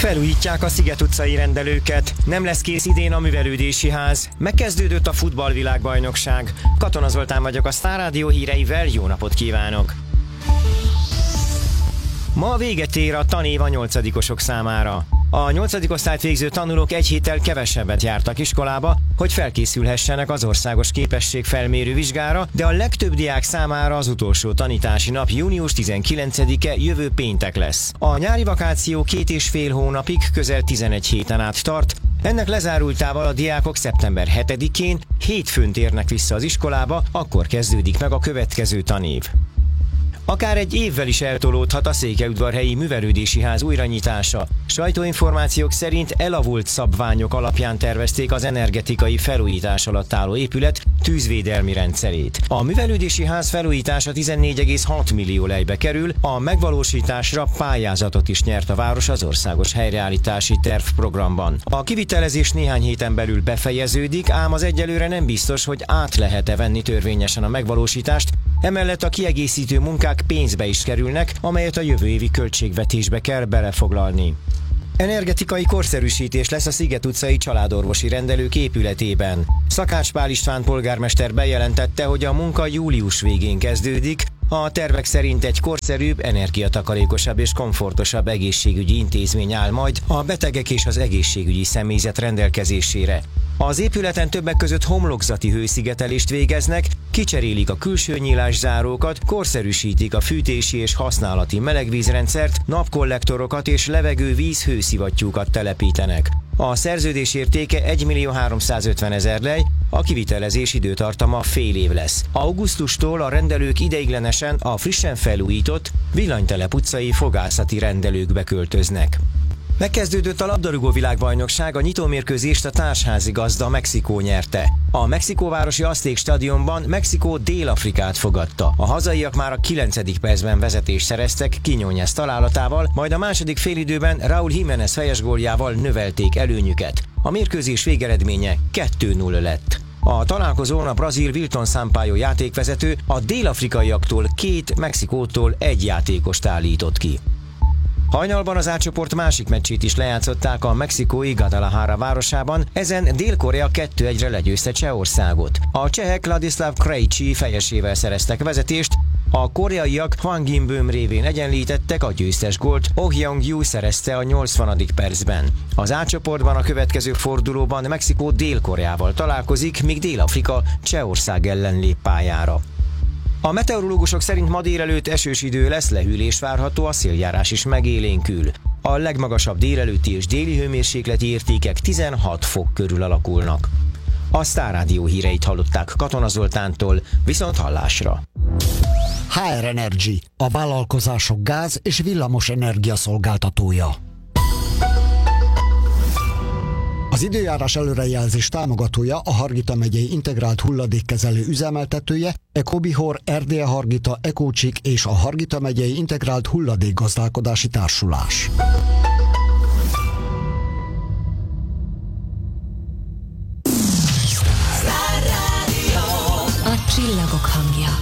Felújítják a Sziget utcai rendelőket, nem lesz kész idén a művelődési ház, megkezdődött a futballvilágbajnokság. Katona Zoltán vagyok, a Sztár Rádió híreivel, jó napot kívánok! Ma véget ér a tanév a 8-osok számára. A 8. osztályt végző tanulók egy héttel kevesebbet jártak iskolába, hogy felkészülhessenek az országos képességfelmérő vizsgára, de a legtöbb diák számára az utolsó tanítási nap június 19-e jövő péntek lesz. A nyári vakáció 2,5 hónapig, közel 11 héten át tart. Ennek lezárultával a diákok szeptember 7-én hétfőn térnek vissza az iskolába, akkor kezdődik meg a következő tanév. Akár egy évvel is eltolódhat a Székelyudvarhelyi Művelődési Ház újranyitása. Sajtóinformációk szerint elavult szabványok alapján tervezték az energetikai felújítás alatt álló épület tűzvédelmi rendszerét. A Művelődési Ház felújítása 14,6 millió lejbe kerül, a megvalósításra pályázatot is nyert a város az Országos Helyreállítási Tervprogramban. A kivitelezés néhány héten belül befejeződik, ám az egyelőre nem biztos, hogy át lehet-e venni törvényesen a megvalósítást. Emellett a kiegészítő munkák pénzbe is kerülnek, amelyet a jövő évi költségvetésbe kell belefoglalni. Energetikai korszerűsítés lesz a Sziget utcai családorvosi rendelők épületében. Szakács Pál István polgármester bejelentette, hogy a munka július végén kezdődik. A tervek szerint egy korszerűbb, energiatakarékosabb és komfortosabb egészségügyi intézmény áll majd a betegek és az egészségügyi személyzet rendelkezésére. Az épületen többek között homlokzati hőszigetelést végeznek, kicserélik a külső nyílászárókat, korszerűsítik a fűtési és használati melegvízrendszert, napkollektorokat és levegő-víz hőszivattyúkat telepítenek. A szerződés értéke 1.350.000 lej, a kivitelezés időtartama fél év lesz. Augusztustól a rendelők ideiglenesen a frissen felújított Villanytelep utcai fogászati rendelőkbe költöznek. Megkezdődött a labdarúgó világbajnokság, a nyitómérkőzést a társházi gazda Mexikó nyerte. A mexikóvárosi Azték stadionban Mexikó Dél-Afrikát fogadta. A hazaiak már a 9. percben vezetést szereztek Quiñones találatával, majd a második félidőben Raúl Jiménez fejes góljával növelték előnyüket. A mérkőzés végeredménye 2-0 lett. A találkozón a brazil Wilton Sampaio játékvezető a dél-afrikaiaktól 2, Mexikótól 1 játékost állított ki. Hajnalban az A-csoport másik meccsét is lejátszották a mexikói Guadalajara városában, ezen Dél-Korea 2-1-re legyőzte Csehországot. A csehek Ladislav Krejci fejesével szereztek vezetést, a koreaiak Hwang In-beom révén egyenlítettek, a győztes gólt Oh Young-ju szerezte a 80. percben. Az A-csoportban a következő fordulóban Mexikó Dél-Koreával találkozik, míg Dél-Afrika Csehország ellen lép pályára. A meteorológusok szerint ma délelőtt esős idő lesz, lehűlés várható, a széljárás is megélénkül. A legmagasabb délelőtti és déli hőmérsékleti értékek 16 fok körül alakulnak. A Sztár Rádió híreit hallották Katona Zoltántól, viszont hallásra. HR Energy, a vállalkozások gáz- és villamos energia szolgáltatója. Az időjárás előrejelzés támogatója a Hargita megyei integrált hulladékkezelő üzemeltetője, Ecobihor, Erdélye Hargita, Ecócsik és a Hargita megyei integrált hulladékgazdálkodási társulás. A csillagok hangja.